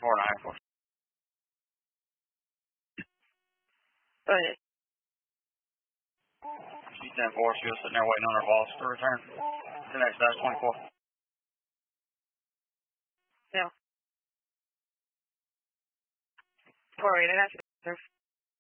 494. Go ahead. She's 10-4. She was sitting there waiting on her boss to return. The next dash 24. Yeah. 488,